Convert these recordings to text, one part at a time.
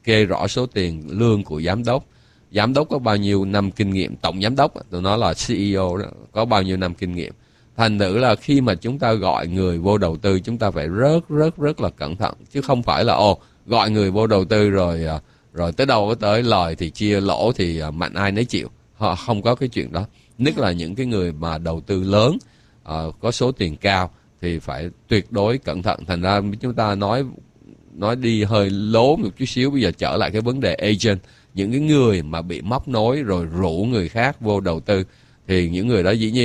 kê rõ số tiền lương của giám đốc có bao nhiêu năm kinh nghiệm, tổng giám đốc, tụi nó là CEO đó, có bao nhiêu năm kinh nghiệm. Thành thử là khi mà chúng ta gọi người vô đầu tư, chúng ta phải rất là cẩn thận, chứ không phải là gọi người vô đầu tư rồi tới đâu tới lời thì chia lỗ thì mạnh ai nấy chịu. Họ không có cái chuyện đó. Nhất là những cái người mà đầu tư lớn, có số tiền cao thì phải tuyệt đối cẩn thận. Thành ra chúng ta nói đi hơi lố một chút xíu. Bây giờ trở lại cái vấn đề agent, những cái người mà bị móc nối rồi rủ người khác vô đầu tư, thì những người đó dĩ nhiên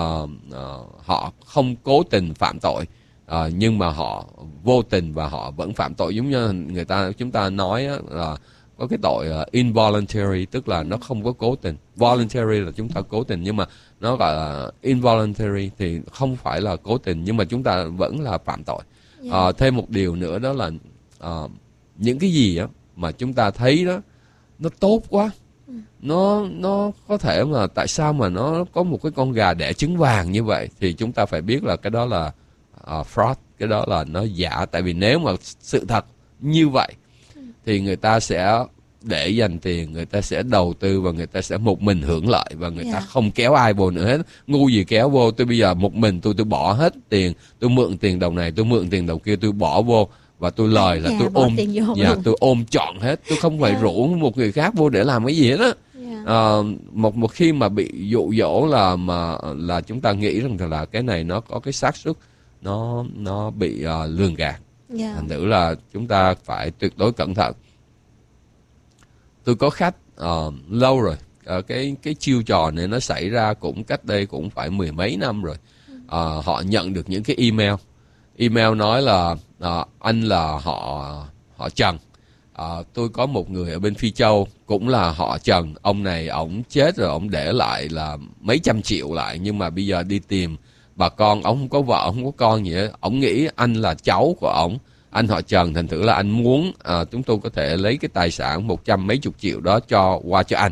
họ không cố tình phạm tội, nhưng mà họ vô tình và họ vẫn phạm tội. Giống như chúng ta nói là có cái tội involuntary, tức là nó không có cố tình. Voluntary là chúng ta cố tình, nhưng mà nó gọi là involuntary thì không phải là cố tình, nhưng mà chúng ta vẫn là phạm tội. Thêm một điều nữa đó là những cái gì á mà chúng ta thấy đó nó tốt quá, nó có thể mà tại sao mà nó có một cái con gà đẻ trứng vàng như vậy, thì chúng ta phải biết là cái đó là fraud, cái đó là nó giả. Tại vì nếu mà sự thật như vậy thì người ta sẽ để dành tiền, người ta sẽ đầu tư và người ta sẽ một mình hưởng lợi, và người ta không kéo ai vô nữa hết. Ngu gì kéo vô, tôi bây giờ một mình tôi bỏ hết tiền, tôi mượn tiền đồng này, tôi mượn tiền đồng kia, tôi bỏ vô và tôi lời là tôi ôm trọn hết, tôi không phải rủ một người khác vô để làm cái gì hết á. Một khi mà bị dụ dỗ là chúng ta nghĩ rằng là cái này nó có cái xác suất nó bị lường gạt. Thành thử là chúng ta phải tuyệt đối cẩn thận. Tôi có khách lâu rồi, cái chiêu trò này nó xảy ra cũng cách đây cũng phải mười mấy năm rồi. Họ nhận được những cái email nói là anh là họ Trần. Tôi có một người ở bên Phi Châu cũng là họ Trần. Ông này ổng chết rồi, ổng để lại là mấy trăm triệu lại, nhưng mà bây giờ đi tìm bà con, ổng không có vợ, không có con gì hết. Ổng nghĩ anh là cháu của ổng, anh họ Trần, thành thử là anh muốn chúng tôi có thể lấy cái tài sản 100 mấy chục triệu đó qua cho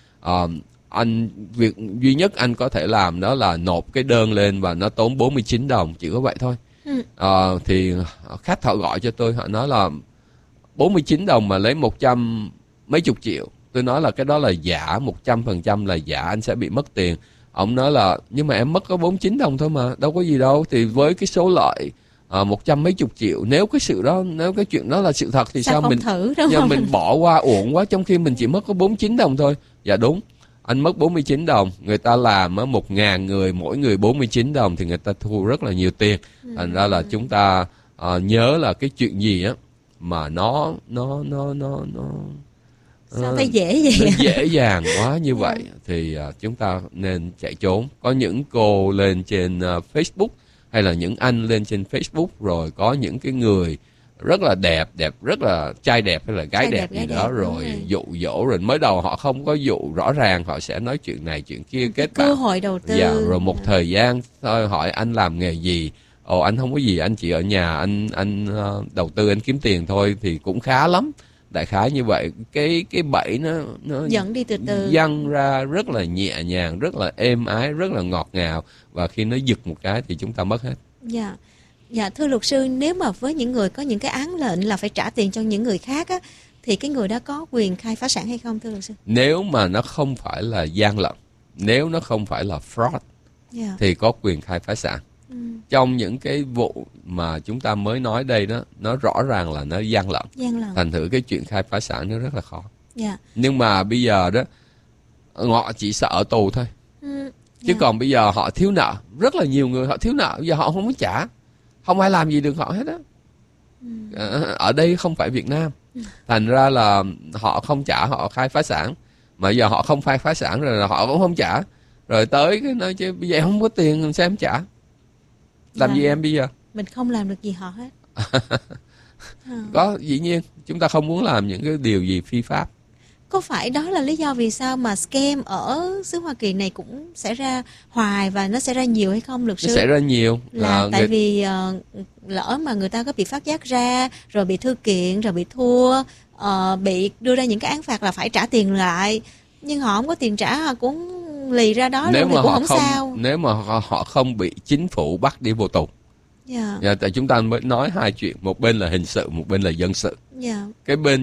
anh. Việc duy nhất anh có thể làm đó là nộp cái đơn lên và nó tốn 49 đồng, chỉ có vậy thôi. Thì khách họ gọi cho tôi, họ nói là 49 đồng mà lấy 100 mấy chục triệu. Tôi nói là cái đó là giả, 100% là giả, anh sẽ bị mất tiền. Ông nói là nhưng mà em mất có 49 đồng thôi mà, đâu có gì đâu. Thì với cái số lợi 100 mấy chục triệu, nếu cái chuyện đó là sự thật thì sao mình bỏ qua uổng quá, trong khi mình chỉ mất có 49 đồng thôi. Dạ đúng, anh mất 49 đồng, người ta làm 1.000 người, mỗi người 49 đồng thì người ta thu rất là nhiều tiền. Thành ra là chúng ta nhớ là cái chuyện gì á mà nó sao thấy dễ vậy? Nó dễ dàng quá như vậy thì chúng ta nên chạy trốn. Có những cô lên trên Facebook, hay là những anh lên trên Facebook, rồi có những cái người rất là đẹp, rất là trai đẹp hay là gái đẹp gì đó, rồi dụ dỗ. Rồi mới đầu họ không có dụ rõ ràng, họ sẽ nói chuyện này chuyện kia, kết cơ hội đầu tư. Rồi một thời gian thôi hỏi anh làm nghề gì, anh không có gì, anh chỉ ở nhà anh đầu tư, anh kiếm tiền thôi, thì cũng khá lắm. Đại khái như vậy. Cái bẫy nó dẫn đi từ từ, dăng ra rất là nhẹ nhàng, rất là êm ái, rất là ngọt ngào, và khi nó giật một cái thì chúng ta mất hết. Dạ, thưa luật sư, nếu mà với những người có những cái án lệnh là phải trả tiền cho những người khác á, thì cái người đó có quyền khai phá sản hay không, thưa luật sư? Nếu mà nó không phải là gian lận, nếu nó không phải là fraud, thì có quyền khai phá sản. Trong những cái vụ mà chúng ta mới nói đây đó, nó rõ ràng là nó gian lận. Thành thử cái chuyện khai phá sản nó rất là khó. Nhưng mà bây giờ đó, họ chỉ sợ ở tù thôi. Chứ còn bây giờ họ thiếu nợ, rất là nhiều người họ thiếu nợ, bây giờ họ không muốn trả, không ai làm gì được họ hết á. Ở đây không phải Việt Nam, thành ra là họ không trả, họ khai phá sản. Mà giờ họ không khai phá sản rồi là họ cũng không trả. Rồi tới cái nói chứ bây giờ không có tiền, sao em trả? Làm gì em bây giờ? Mình không làm được gì họ hết. Có, dĩ nhiên chúng ta không muốn làm những cái điều gì phi pháp. Có phải đó là lý do vì sao mà scam ở xứ Hoa Kỳ này cũng xảy ra hoài và nó xảy ra nhiều hay không, luật sư? Nó xảy ra nhiều là tại vì lỡ mà người ta có bị phát giác ra, rồi bị thư kiện, rồi bị thua, bị đưa ra những cái án phạt là phải trả tiền lại, nhưng họ không có tiền trả, họ cũng lì ra đó luôn thì cũng không sao. Nếu mà họ không bị chính phủ bắt đi vô tù. Tại chúng ta mới nói hai chuyện, một bên là hình sự, một bên là dân sự. Cái bên